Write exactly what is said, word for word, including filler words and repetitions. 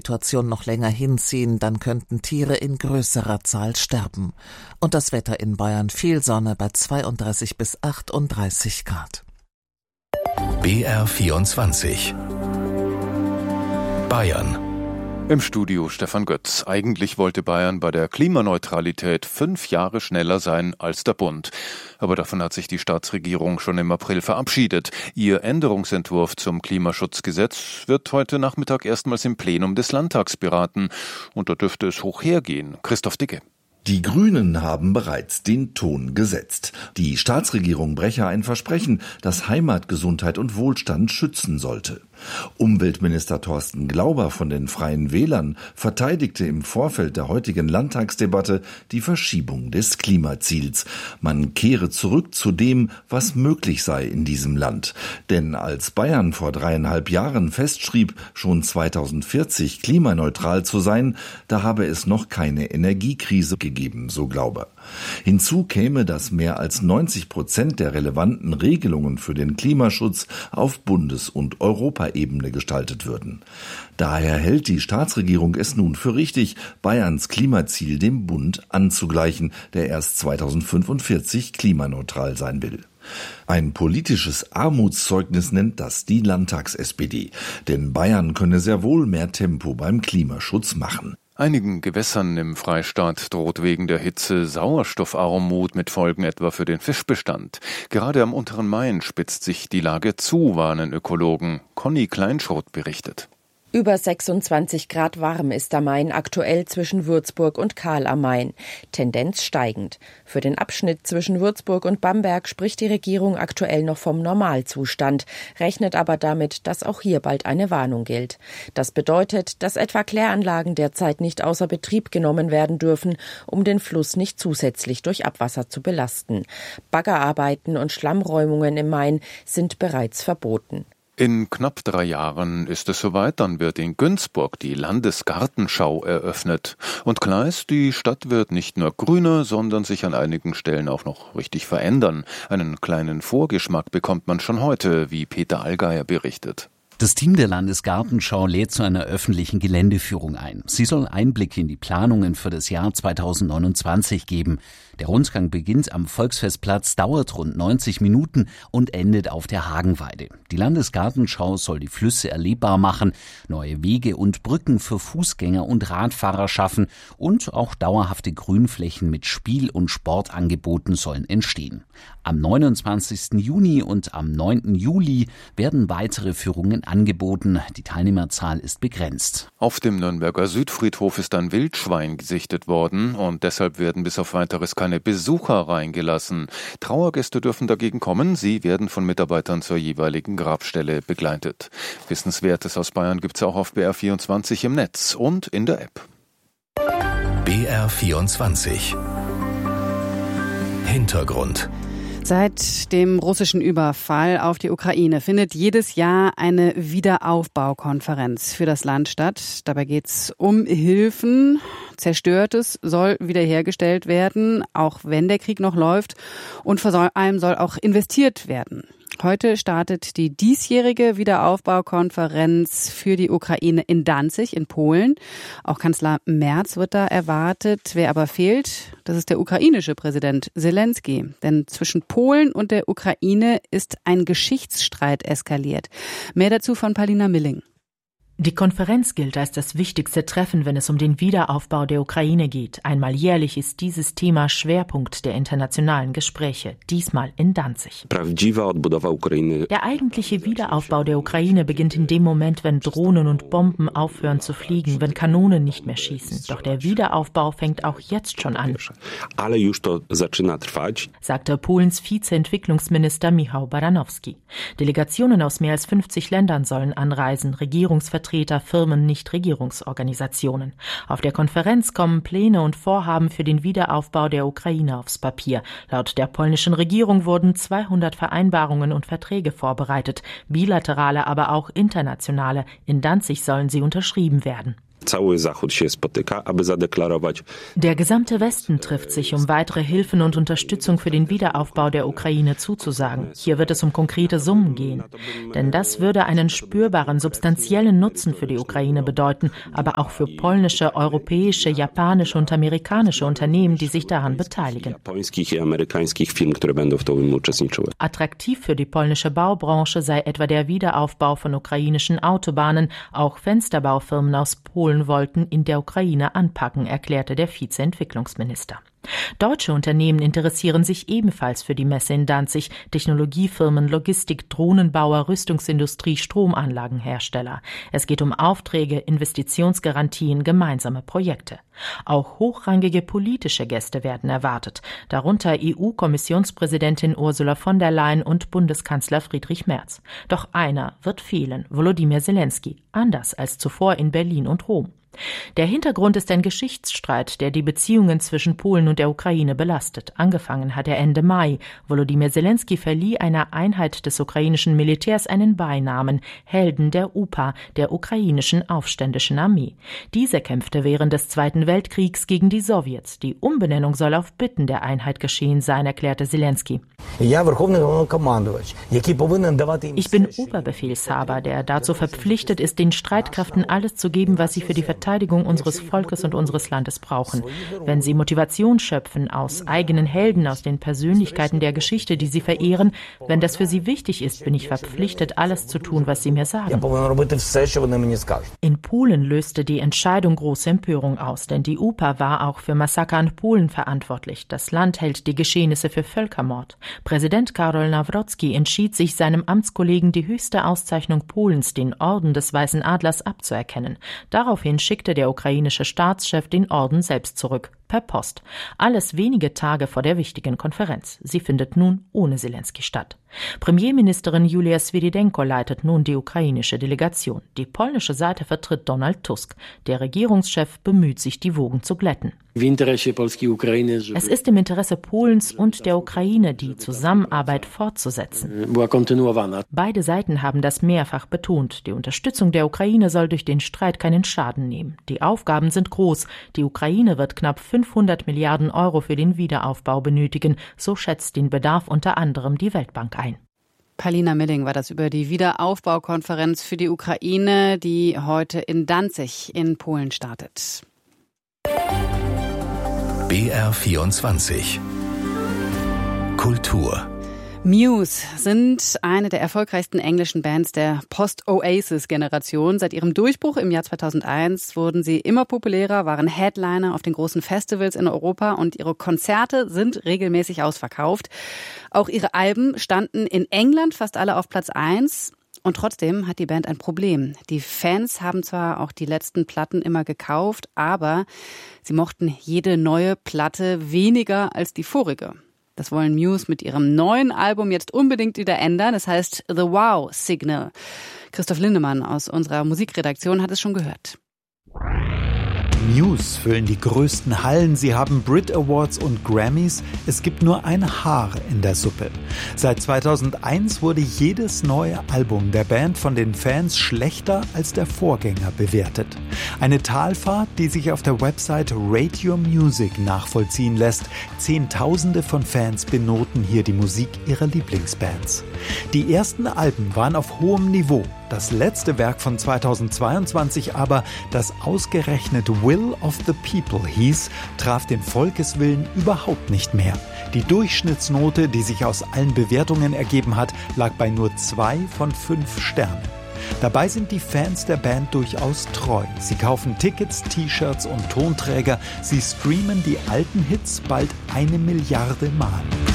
Situation noch länger hinziehen, dann könnten Tiere in größerer Zahl sterben. Und das Wetter in Bayern: viel Sonne bei zweiunddreißig bis achtunddreißig Grad. B R vierundzwanzig Bayern. Im Studio Stefan Götz. Eigentlich wollte Bayern bei der Klimaneutralität fünf Jahre schneller sein als der Bund. Aber davon hat sich die Staatsregierung schon im April verabschiedet. Ihr Änderungsentwurf zum Klimaschutzgesetz wird heute Nachmittag erstmals im Plenum des Landtags beraten. Und da dürfte es hoch hergehen. Christoph Dicke. Die Grünen haben bereits den Ton gesetzt. Die Staatsregierung breche ein Versprechen, das Heimat, Gesundheit und Wohlstand schützen sollte. Umweltminister Thorsten Glauber von den Freien Wählern verteidigte im Vorfeld der heutigen Landtagsdebatte die Verschiebung des Klimaziels. Man kehre zurück zu dem, was möglich sei in diesem Land. Denn als Bayern vor dreieinhalb Jahren festschrieb, schon zweitausendvierzig klimaneutral zu sein, da habe es noch keine Energiekrise gegeben, so Glauber. Hinzu käme, dass mehr als neunzig Prozent der relevanten Regelungen für den Klimaschutz auf Bundes- und Europaebene gestaltet würden. Daher hält die Staatsregierung es nun für richtig, Bayerns Klimaziel dem Bund anzugleichen, der erst zweitausendfünfundvierzig klimaneutral sein will. Ein politisches Armutszeugnis nennt das die Landtags-S P D. Denn Bayern könne sehr wohl mehr Tempo beim Klimaschutz machen. Einigen Gewässern im Freistaat droht wegen der Hitze Sauerstoffarmut mit Folgen etwa für den Fischbestand. Gerade am unteren Main spitzt sich die Lage zu, warnen Ökologen. Conny Kleinschroth berichtet. Über sechsundzwanzig Grad warm ist der Main aktuell zwischen Würzburg und Kahl am Main. Tendenz steigend. Für den Abschnitt zwischen Würzburg und Bamberg spricht die Regierung aktuell noch vom Normalzustand, rechnet aber damit, dass auch hier bald eine Warnung gilt. Das bedeutet, dass etwa Kläranlagen derzeit nicht außer Betrieb genommen werden dürfen, um den Fluss nicht zusätzlich durch Abwasser zu belasten. Baggerarbeiten und Schlammräumungen im Main sind bereits verboten. In knapp drei Jahren ist es soweit, dann wird in Günzburg die Landesgartenschau eröffnet. Und klar ist, die Stadt wird nicht nur grüner, sondern sich an einigen Stellen auch noch richtig verändern. Einen kleinen Vorgeschmack bekommt man schon heute, wie Peter Allgeier berichtet. Das Team der Landesgartenschau lädt zu einer öffentlichen Geländeführung ein. Sie soll Einblicke in die Planungen für das Jahr zweitausendneunundzwanzig geben. Der Rundgang beginnt am Volksfestplatz, dauert rund neunzig Minuten und endet auf der Hagenweide. Die Landesgartenschau soll die Flüsse erlebbar machen, neue Wege und Brücken für Fußgänger und Radfahrer schaffen und auch dauerhafte Grünflächen mit Spiel- und Sportangeboten sollen entstehen. Am neunundzwanzigsten Juni und am neunten Juli werden weitere Führungen angeboten. Die Teilnehmerzahl ist begrenzt. Auf dem Nürnberger Südfriedhof ist ein Wildschwein gesichtet worden und deshalb werden bis auf Weiteres keine Besucher reingelassen. Trauergäste dürfen dagegen kommen. Sie werden von Mitarbeitern zur jeweiligen Grabstelle begleitet. Wissenswertes aus Bayern gibt's auch auf B R vierundzwanzig im Netz und in der App. B R vierundzwanzig Hintergrund. Seit dem russischen Überfall auf die Ukraine findet jedes Jahr eine Wiederaufbaukonferenz für das Land statt. Dabei geht es um Hilfen. Zerstörtes soll wiederhergestellt werden, auch wenn der Krieg noch läuft. Und vor allem soll auch investiert werden. Heute startet die diesjährige Wiederaufbaukonferenz für die Ukraine in Danzig in Polen. Auch Kanzler Merz wird da erwartet. Wer aber fehlt, das ist der ukrainische Präsident Zelensky. Denn zwischen Polen und der Ukraine ist ein Geschichtsstreit eskaliert. Mehr dazu von Paulina Milling. Die Konferenz gilt als das wichtigste Treffen, wenn es um den Wiederaufbau der Ukraine geht. Einmal jährlich ist dieses Thema Schwerpunkt der internationalen Gespräche, diesmal in Danzig. Der eigentliche Wiederaufbau der Ukraine beginnt in dem Moment, wenn Drohnen und Bomben aufhören zu fliegen, wenn Kanonen nicht mehr schießen. Doch der Wiederaufbau fängt auch jetzt schon an, sagte Polens Vizeentwicklungsminister Michał Baranowski. Delegationen aus mehr als fünfzig Ländern sollen anreisen, Regierungsvertreter Vertreter, Firmen, Nichtregierungsorganisationen. Auf der Konferenz kommen Pläne und Vorhaben für den Wiederaufbau der Ukraine aufs Papier. Laut der polnischen Regierung wurden zweihundert Vereinbarungen und Verträge vorbereitet, bilaterale, aber auch internationale. In Danzig sollen sie unterschrieben werden. Der gesamte Westen trifft sich, um weitere Hilfen und Unterstützung für den Wiederaufbau der Ukraine zuzusagen. Hier wird es um konkrete Summen gehen. Denn das würde einen spürbaren, substanziellen Nutzen für die Ukraine bedeuten, aber auch für polnische, europäische, japanische und amerikanische Unternehmen, die sich daran beteiligen. Attraktiv für die polnische Baubranche sei etwa der Wiederaufbau von ukrainischen Autobahnen. Auch Fensterbaufirmen aus Polen wollten in der Ukraine anpacken, erklärte der Vizeentwicklungsminister. Deutsche Unternehmen interessieren sich ebenfalls für die Messe in Danzig. Technologiefirmen, Logistik, Drohnenbauer, Rüstungsindustrie, Stromanlagenhersteller. Es geht um Aufträge, Investitionsgarantien, gemeinsame Projekte. Auch hochrangige politische Gäste werden erwartet, darunter E U-Kommissionspräsidentin Ursula von der Leyen und Bundeskanzler Friedrich Merz. Doch einer wird fehlen, Volodymyr Zelensky, anders als zuvor in Berlin und Rom. Der Hintergrund ist ein Geschichtsstreit, der die Beziehungen zwischen Polen und der Ukraine belastet. Angefangen hat er Ende Mai. Volodymyr Zelensky verlieh einer Einheit des ukrainischen Militärs einen Beinamen, Helden der U P A, der ukrainischen aufständischen Armee. Diese kämpfte während des Zweiten Weltkriegs gegen die Sowjets. Die Umbenennung soll auf Bitten der Einheit geschehen sein, erklärte Zelensky. Ich bin Oberbefehlshaber, der dazu verpflichtet ist, den Streitkräften alles zu geben, was sie für die Verteidigung unseres Volkes und unseres Landes brauchen. Wenn sie Motivation schöpfen aus eigenen Helden, aus den Persönlichkeiten der Geschichte, die sie verehren, wenn das für sie wichtig ist, bin ich verpflichtet, alles zu tun, was sie mir sagen. In Polen löste die Entscheidung große Empörung aus, denn die U P A war auch für Massaker an Polen verantwortlich. Das Land hält die Geschehnisse für Völkermord. Präsident Karol Nawrocki entschied sich, seinem Amtskollegen die höchste Auszeichnung Polens, den Orden des Weißen Adlers, abzuerkennen. Daraufhin schickte der ukrainische Staatschef den Orden selbst zurück, per Post. Alles wenige Tage vor der wichtigen Konferenz. Sie findet nun ohne Zelensky statt. Premierministerin Julia Swirydenko leitet nun die ukrainische Delegation. Die polnische Seite vertritt Donald Tusk. Der Regierungschef bemüht sich, die Wogen zu glätten. Es ist im Interesse Polens und der Ukraine, die Zusammenarbeit fortzusetzen. Beide Seiten haben das mehrfach betont. Die Unterstützung der Ukraine soll durch den Streit keinen Schaden nehmen. Die Aufgaben sind groß. Die Ukraine wird knapp fünfhundert Milliarden Euro für den Wiederaufbau benötigen. So schätzt den Bedarf unter anderem die Weltbank ein. Palina Milling war das über die Wiederaufbaukonferenz für die Ukraine, die heute in Danzig in Polen startet. B R vierundzwanzig Kultur. Muse sind eine der erfolgreichsten englischen Bands der Post-Oasis-Generation. Seit ihrem Durchbruch im Jahr zweitausendeins wurden sie immer populärer, waren Headliner auf den großen Festivals in Europa und ihre Konzerte sind regelmäßig ausverkauft. Auch ihre Alben standen in England fast alle auf Platz eins. Und trotzdem hat die Band ein Problem. Die Fans haben zwar auch die letzten Platten immer gekauft, aber sie mochten jede neue Platte weniger als die vorige. Das wollen Muse mit ihrem neuen Album jetzt unbedingt wieder ändern. Das heißt The Wow Signal. Christoph Lindemann aus unserer Musikredaktion hat es schon gehört. Muse füllen die größten Hallen, sie haben Brit Awards und Grammys. Es gibt nur ein Haar in der Suppe. Seit zweitausendeins wurde jedes neue Album der Band von den Fans schlechter als der Vorgänger bewertet. Eine Talfahrt, die sich auf der Website Rate Your Music nachvollziehen lässt. Zehntausende von Fans benoten hier die Musik ihrer Lieblingsbands. Die ersten Alben waren auf hohem Niveau. Das letzte Werk von zweitausendzweiundzwanzig aber, das ausgerechnet Will of the People hieß, traf den Volkeswillen überhaupt nicht mehr. Die Durchschnittsnote, die sich aus allen Bewertungen ergeben hat, lag bei nur zwei von fünf Sternen. Dabei sind die Fans der Band durchaus treu. Sie kaufen Tickets, T-Shirts und Tonträger. Sie streamen die alten Hits bald eine Milliarde Mal.